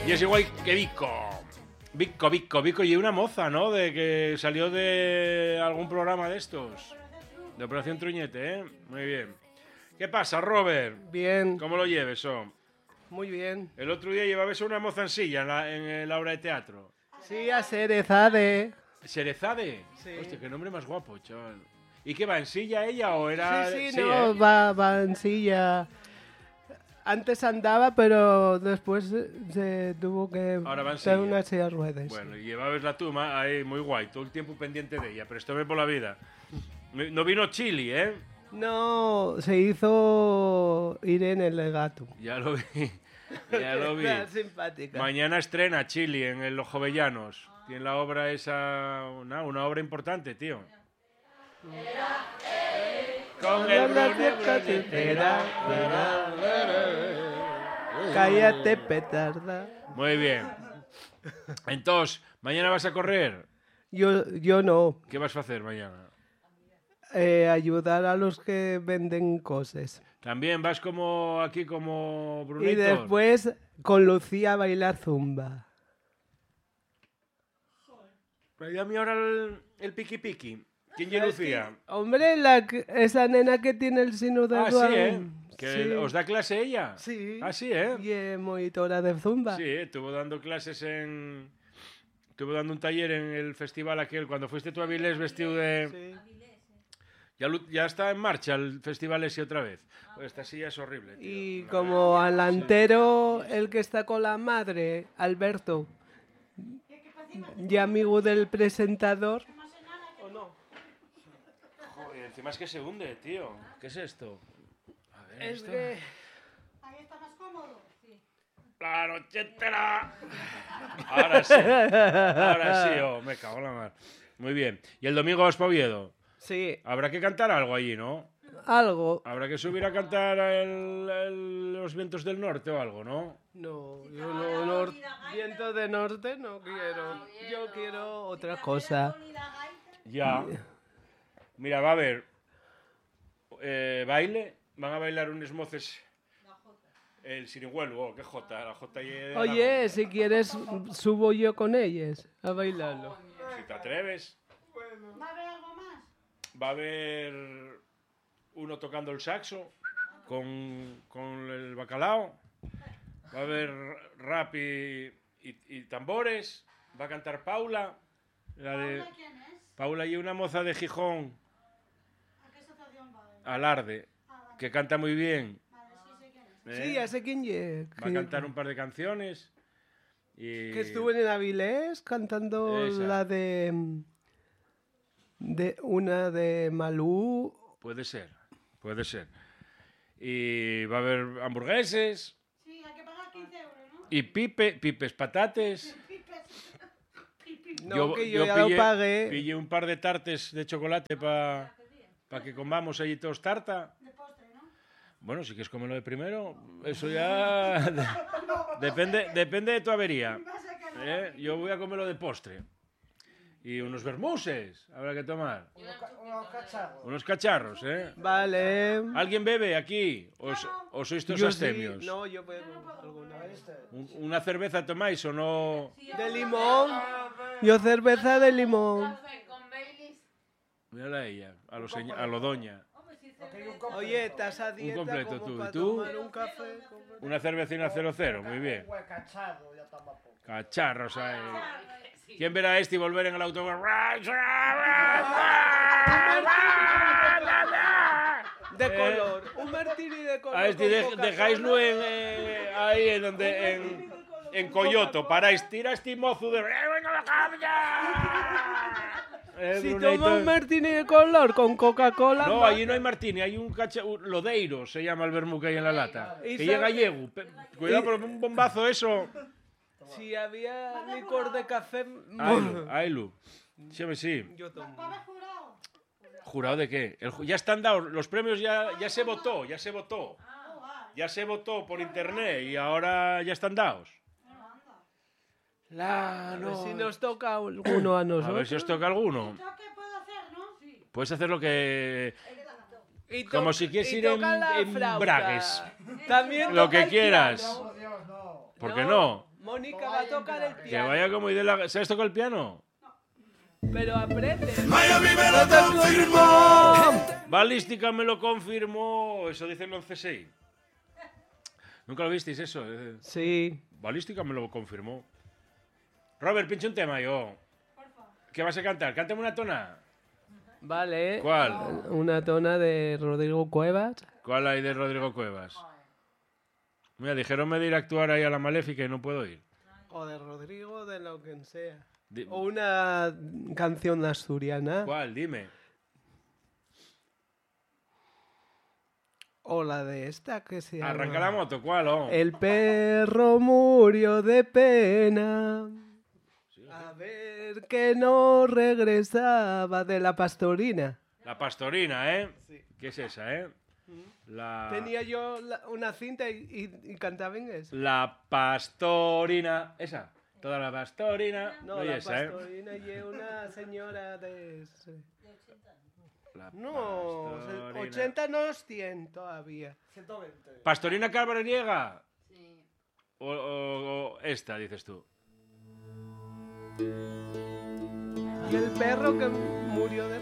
Y es igual que Vico. Y una moza, ¿no? De que salió de algún programa de estos. De Operación Truñete, ¿eh? Muy bien. ¿Qué pasa, Robert? Bien. ¿Cómo lo lleves, Muy bien. El otro día llevabas una moza en silla en la obra de teatro. Sí, a Cerezade. ¿Cerezade? Sí. Hostia, qué nombre más guapo, chaval. ¿Y qué va, en silla ella o era...? Sí, no, va en silla. Antes andaba, pero después se tuvo que Ahora va en dar silla. una silla de ruedas. Bueno, y llevabas la tuma ahí muy guay, todo el tiempo pendiente de ella, pero esto ve por la vida. No vino Chili, ¿eh? No, se hizo Irene el gato. Ya lo vi, ya lo vi. Está simpática. Mañana estrena Chili en Los Jovellanos. Tiene la obra esa, una obra importante, tío. Con el Cállate, petarda. Muy bien. Entonces, ¿mañana vas a correr? Yo no. ¿Qué vas a hacer mañana? Ayudar a los que venden cosas. ¿También vas como aquí, como Brunito? Y después con Lucía a bailar zumba. Pero dame ahora el piqui. ¿Quién es Lucía? Hombre, esa nena que tiene el sino de Sí, ¿eh? Down. ¿Que Sí. os da clase ella? Sí. Ah, sí, ¿eh? Y es monitora de zumba. Sí, estuvo dando clases en... Estuvo dando un taller en el festival aquel, cuando fuiste tú a Avilés vestido de... Sí. Ya está en marcha el festival ese otra vez. Pues esta silla es horrible, tío. Y como alantero, el que está con la madre, Alberto, y amigo del presentador. ¿O no? Joder, encima es que se hunde, tío. ¿Qué es esto? A ver, Es esto... que... Ahí está más cómodo. Sí. ¡La noche entera! Ahora sí, me cago en la mar. Muy bien. ¿Y el domingo vas para Oviedo? Sí, Habrá que cantar algo allí, ¿no? algo. Habrá que subir a cantar los vientos del norte o algo, ¿no? No, yo no, viento de norte no quiero. Yo quiero otra cosa. Ya. Mira, va a haber baile. Van a bailar unos moces. El sirigüelo, qué jota. La jota y Oye, si quieres, subo yo con ellas a bailarlo. si te atreves. ¿Va a haber algo más? Va a haber uno tocando el saxo con el bacalao. Va a haber rap y tambores. Va a cantar Paula. ¿Paula quién es? Paula y una moza de Gijón, ¿A qué asociación va? Alarde, Vale, que canta muy bien. vale, sí sé quién es. ¿eh? Sí, ya sé quién es. Va a cantar un par de canciones. Y... Que estuvo en el Avilés cantando Esa. la de una de Malú. Puede ser. Y va a haber hamburgueses Sí, hay que pagar 15 euros, ¿no? y pipes, patates. No, que yo ya lo pagué. Pillé un par de tartes de chocolate para que comamos allí todos tarta. De postre, ¿no? Bueno, si quieres comerlo de primero, eso ya depende de tu avería. Va a ser que no. Yo voy a comerlo de postre. Y unos vermuses habrá que tomar. Unos cacharros, ¿eh? Vale. ¿Alguien bebe aquí? ¿O sois todos Yo astemios? sí. No, yo bebo alguna vez. ¿Una cerveza tomáis o no? De limón. Yo cerveza de limón. Mírala a ella, a lo doña. Oye, estás a dieta completo, como tú. ¿Y para tú? tomar un café. Una cervecina 00, muy bien. Cacharros ahí. ¿Quién verá este y volver en el autobús? De color. Un martini de color. A este con Coca-Cola. dejáislo ahí en Coyoto. Paráis, tira este mozo de... Si Brunito. toma un martini de color con Coca-Cola. No, allí no hay martini, hay un lodeiro, se llama el vermú que hay en la lata. Y Que sabe- llega gallego. Cuidado, por un bombazo eso. Si había licor de café. Ailu. Sí. Yo tomo. ¿Va a haber jurado? ¿Jurado de qué? Ya están dados, los premios ya se votó. Oh, vale. Ya se votó por internet y ahora ya están dados. A ver si nos toca alguno a A nosotros. ver si os toca alguno. ¿Yo qué puedo hacer, no? Sí. Puedes hacer lo que... Y Como si quieres y ir toca la en flauta. bragues. También Lo toca que el quieras. piano. ¿Por qué no? Mónica va a tocar el Que piano. vaya como idea. ¿Sabes tocar el piano? Pero aprende. Miami me lo confirmó. Balística me lo confirmó. Eso dice el 11-6. ¿Nunca lo visteis eso? Sí. Balística me lo confirmó. Robert, pinche un tema yo. ¿Qué vas a cantar? Cántame una tona. Vale. ¿Cuál? Una tona de Rodrigo Cuevas. ¿Cuál hay de Rodrigo Cuevas? Mira, dijeronme de ir a actuar ahí a la Maléfica y no puedo ir. O de Rodrigo, de lo que sea. Di- O una canción asturiana. ¿Cuál? Dime. O la de esta que se llama... Arranca la moto, ¿cuál? Oh? El perro murió de pena. A ver que no regresaba de la pastorina. La pastorina, ¿eh? Sí. ¿Qué es esa, eh? La... Tenía yo una cinta y cantaba inglés. La pastorina. ¿Esa? Toda la pastorina. No, Oye, la esa, ¿eh? pastorina y una señora de... La No, pastorina. 80 no es 100 todavía. ¿Pastorina cabreriega? O esta, dices tú. Y el perro que murió de